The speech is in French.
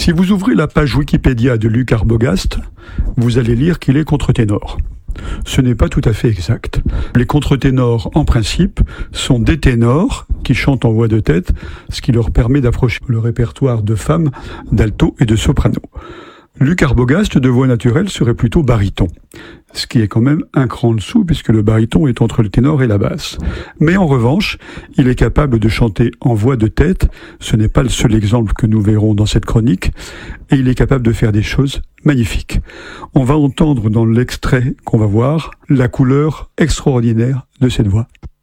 Si vous ouvrez la page Wikipédia de Luc Arbogast, vous allez lire qu'il est contre-ténor. Ce n'est pas tout à fait exact. Les contre-ténors, en principe, sont des ténors qui chantent en voix de tête, ce qui leur permet d'approcher le répertoire de femmes, d'alto et de soprano. Luc Arbogast, de voix naturelle, serait plutôt baryton, ce qui est quand même un cran en dessous, puisque le baryton est entre le ténor et la basse. Mais en revanche, il est capable de chanter en voix de tête, ce n'est pas le seul exemple que nous verrons dans cette chronique, et il est capable de faire des choses magnifiques. On va entendre dans l'extrait qu'on va voir la couleur extraordinaire de cette voix.